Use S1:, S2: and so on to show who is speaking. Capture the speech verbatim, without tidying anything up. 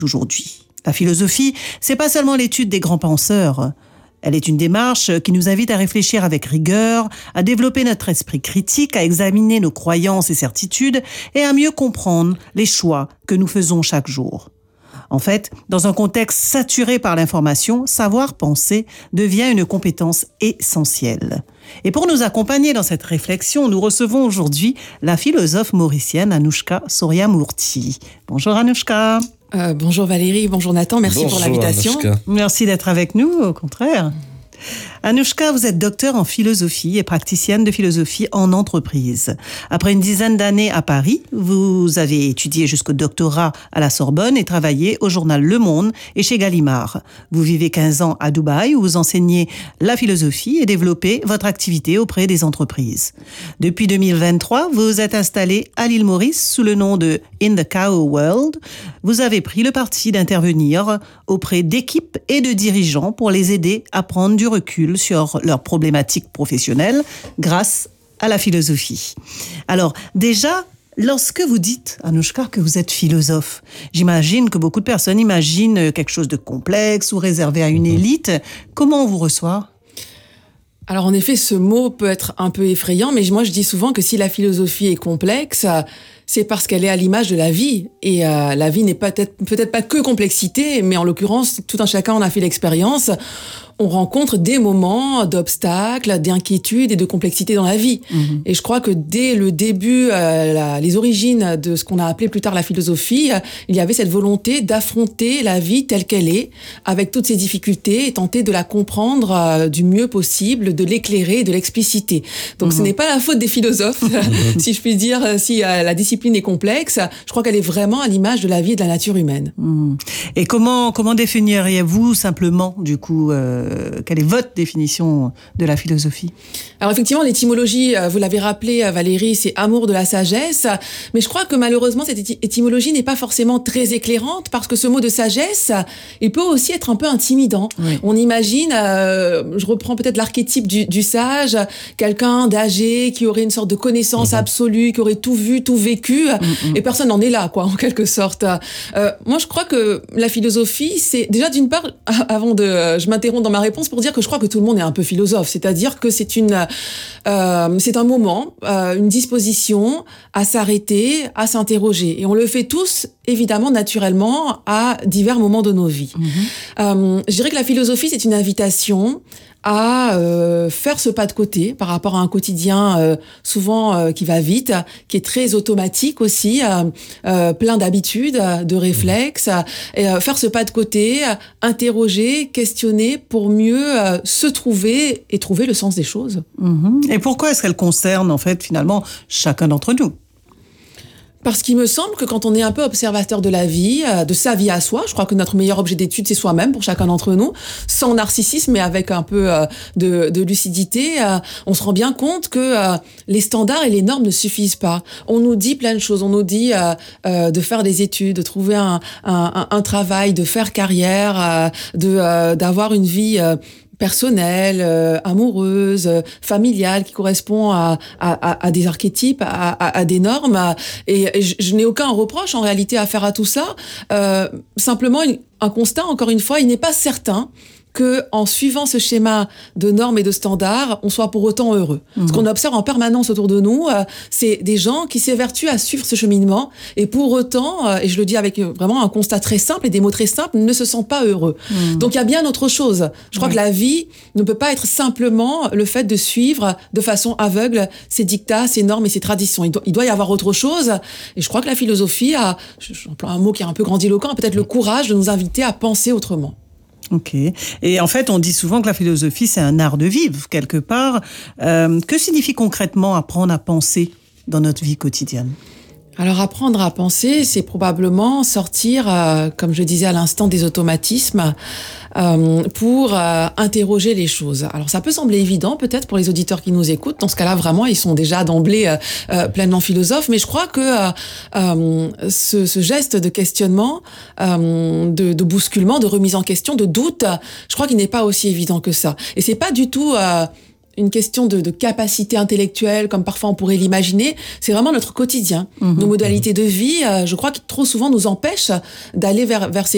S1: d'aujourd'hui. La philosophie, c'est pas seulement l'étude des grands penseurs. Elle est une démarche qui nous invite à réfléchir avec rigueur, à développer notre esprit critique, à examiner nos croyances et certitudes et à mieux comprendre les choix que nous faisons chaque jour. En fait, dans un contexte saturé par l'information, savoir penser devient une compétence essentielle. Et pour nous accompagner dans cette réflexion, nous recevons aujourd'hui la philosophe mauricienne Anouchka Souriamurti. Bonjour Anouchka.
S2: Euh, bonjour Valérie, bonjour Nathan, merci
S3: bonjour,
S2: pour l'invitation.
S3: Anouchka.
S1: Merci d'être avec nous, au contraire. Anouchka, vous êtes docteure en philosophie et praticienne de philosophie en entreprise. Après une dizaine d'années à Paris, vous avez étudié jusqu'au doctorat à la Sorbonne et travaillé au journal Le Monde et chez Gallimard. Vous vivez quinze ans à Dubaï où vous enseignez la philosophie et développez votre activité auprès des entreprises. Depuis deux mille vingt-trois, vous vous êtes installé à l'île Maurice sous le nom de In the Cow World. Vous avez pris le parti d'intervenir auprès d'équipes et de dirigeants pour les aider à prendre du recul sur leurs problématiques professionnelles grâce à la philosophie. Alors, déjà, lorsque vous dites, Anouchka, que vous êtes philosophe, j'imagine que beaucoup de personnes imaginent quelque chose de complexe ou réservé à une élite. Comment on vous reçoit ?
S2: Alors en effet, ce mot peut être un peu effrayant, mais moi je dis souvent que si la philosophie est complexe, c'est parce qu'elle est à l'image de la vie. Et euh, la vie n'est peut-être, peut-être pas que complexité, mais en l'occurrence, tout un chacun en a fait l'expérience. On rencontre des moments d'obstacles, d'inquiétudes et de complexité dans la vie. Mmh. Et je crois que dès le début, euh, la, les origines de ce qu'on a appelé plus tard la philosophie, euh, il y avait cette volonté d'affronter la vie telle qu'elle est, avec toutes ses difficultés, et tenter de la comprendre euh, du mieux possible, de l'éclairer, de l'expliciter. Donc mmh. ce n'est pas la faute des philosophes, si je puis dire, si euh, la discipline est complexe. Je crois qu'elle est vraiment à l'image de la vie et de la nature humaine.
S1: Mmh. Et comment, comment définiriez-vous simplement, du coup, euh, quelle est votre définition de la philosophie ?
S2: Alors effectivement, l'étymologie, vous l'avez rappelé Valérie, c'est amour de la sagesse. Mais je crois que malheureusement, cette étymologie n'est pas forcément très éclairante parce que ce mot de sagesse, il peut aussi être un peu intimidant. Oui. On imagine, euh, je reprends peut-être l'archétype du, du sage, quelqu'un d'âgé qui aurait une sorte de connaissance mmh. absolue, qui aurait tout vu, tout vécu, mmh. et personne n'en est là, quoi, en quelque sorte. Euh, moi, je crois que la philosophie, c'est déjà d'une part, avant de, je m'interromps dans ma réponse pour dire que je crois que tout le monde est un peu philosophe, c'est-à-dire que c'est une, euh, c'est un moment, euh, une disposition à s'arrêter, à s'interroger, et on le fait tous évidemment naturellement à divers moments de nos vies. Mmh. Euh, je dirais que la philosophie c'est une invitation à euh, faire ce pas de côté par rapport à un quotidien euh, souvent euh, qui va vite, qui est très automatique aussi, euh, euh, plein d'habitudes, de réflexes, euh, et euh, faire ce pas de côté, euh, interroger, questionner pour mieux euh, se trouver et trouver le sens des choses.
S1: Mmh. Et pourquoi est-ce qu'elle concerne en fait finalement chacun d'entre nous ?
S2: Parce qu'il me semble que quand on est un peu observateur de la vie, de sa vie à soi, je crois que notre meilleur objet d'étude, c'est soi-même pour chacun d'entre nous, sans narcissisme, mais avec un peu de, de lucidité, on se rend bien compte que les standards et les normes ne suffisent pas. On nous dit plein de choses, on nous dit de faire des études, de trouver un, un, un travail, de faire carrière, de, d'avoir une vie personnelle, euh, amoureuse, euh, familiale, qui correspond à, à, à des archétypes, à, à, à des normes. À, et je, je n'ai aucun reproche en réalité à faire à tout ça. Euh, simplement, une, un constat, encore une fois, il n'est pas certain que en suivant ce schéma de normes et de standards, on soit pour autant heureux. Mmh. Ce qu'on observe en permanence autour de nous, euh, c'est des gens qui s'évertuent à suivre ce cheminement et pour autant, euh, et je le dis avec vraiment un constat très simple et des mots très simples, ne se sentent pas heureux. Mmh. Donc il y a bien autre chose. Je crois oui. que la vie ne peut pas être simplement le fait de suivre de façon aveugle ces dictats, ces normes et ces traditions. Il doit, il doit y avoir autre chose. Et je crois que la philosophie a, j'emploie un mot qui est un peu grandiloquent, peut-être le courage de nous inviter à penser autrement.
S1: Ok. Et en fait, on dit souvent que la philosophie, c'est un art de vivre, quelque part. Euh, que signifie concrètement apprendre à penser dans notre vie quotidienne ?
S2: Alors, apprendre à penser, c'est probablement sortir, euh, comme je disais à l'instant, des automatismes euh, pour euh, interroger les choses. Alors, ça peut sembler évident, peut-être, pour les auditeurs qui nous écoutent. Dans ce cas-là, vraiment, ils sont déjà d'emblée euh, euh, pleinement philosophes. Mais je crois que euh, euh, ce, ce geste de questionnement, euh, de, de bousculement, de remise en question, de doute, je crois qu'il n'est pas aussi évident que ça. Et c'est pas du tout... Euh, une question de, de capacité intellectuelle, comme parfois on pourrait l'imaginer. C'est vraiment notre quotidien. Mmh, nos modalités mmh. de vie, euh, je crois, qui trop souvent nous empêchent d'aller vers, vers ces